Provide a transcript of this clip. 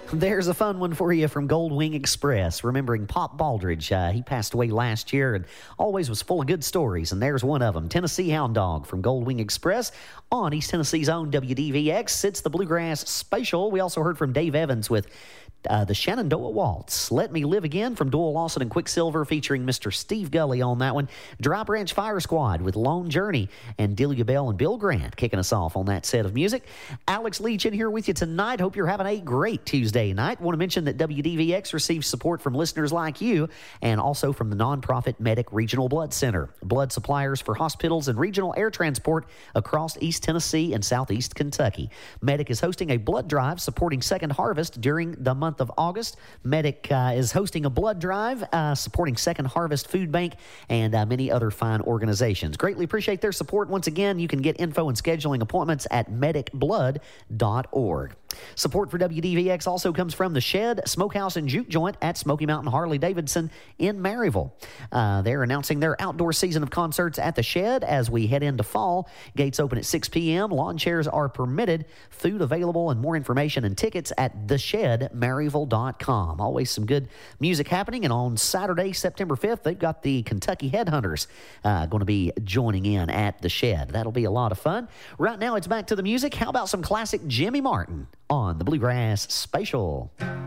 There's a fun one for you from Gold Wing Express, remembering Pop Baldridge. He passed away last year and always was full of good stories, and there's one of them. Tennessee Hound Dog from Gold Wing Express on East Tennessee's own WDVX. It's the Bluegrass Spatial. We also heard from Dave Evans with the Shenandoah Waltz. Let Me Live Again from Doyle Lawson and Quicksilver, featuring Mr. Steve Gully on that one. Dry Branch Fire Squad with Lone Journey, and Delia Bell and Bill Grant kicking us off on that set of music. Alex Leach in here with you tonight. Hope you're having a great Tuesday night. Want to mention that WDVX receives support from listeners like you and also from the nonprofit Medic Regional Blood Center, blood suppliers for hospitals and regional air transport across East Tennessee and Southeast Kentucky. Medic is hosting a blood drive supporting Second Harvest during the month of August. Medic is hosting a blood drive supporting Second Harvest Food Bank and many other fine organizations. Greatly appreciate their support. Once again, you can get info and scheduling appointments at medicblood.org. Support for WDVX also comes from The Shed Smokehouse and Juke Joint at Smoky Mountain Harley-Davidson in Maryville. They're announcing their outdoor season of concerts at The Shed as we head into fall. Gates open at 6 p.m. Lawn chairs are permitted. Food available, and more information and tickets at theshedmaryville.com. Always some good music happening. And on Saturday, September 5th, they've got the Kentucky Headhunters going to be joining in at The Shed. That'll be a lot of fun. Right now, it's back to the music. How about some classic Jimmy Martin on the Bluegrass Spatial?